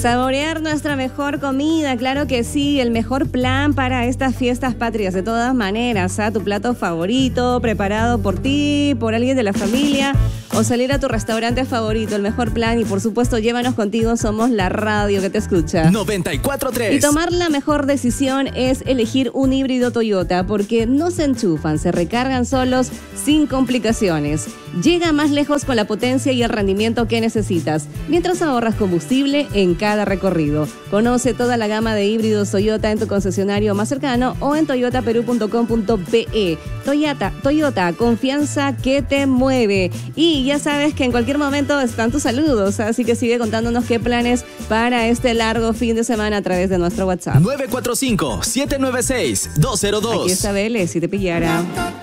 Saborear nuestra mejor comida, claro que sí, el mejor plan para estas fiestas patrias, de todas maneras, tu plato favorito, preparado por ti, por alguien de la familia, o salir a tu restaurante favorito, el mejor plan, y por supuesto, llévanos contigo, somos la radio que te escucha. 94.3. Y tomar la mejor decisión es elegir un híbrido Toyota, porque no se enchufan, se recargan solos, sin complicaciones. Llega más lejos con la potencia y el rendimiento que necesitas, mientras ahorras combustible en cada recorrido. Conoce toda la gama de híbridos Toyota en tu concesionario más cercano o en toyotaperú.com.pe. Toyota, confianza que te mueve. Y ya sabes que en cualquier momento están tus saludos, así que sigue contándonos qué planes para este largo fin de semana a través de nuestro WhatsApp. 945-796-202. Aquí está Vélez, si te pillara.